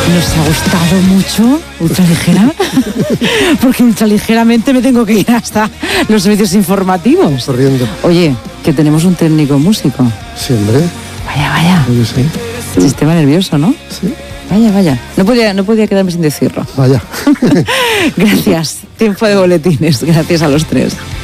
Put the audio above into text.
Nos ha gustado mucho Ultraligera, porque ultraligeramente me tengo que ir hasta los servicios informativos. Corriendo. Oye, que tenemos un técnico músico. Sí, hombre. Vaya. Yo sí. Sistema nervioso, ¿no? Sí. Vaya. No podía quedarme sin decirlo. Vaya. Gracias. Tiempo de boletines. Gracias a los tres.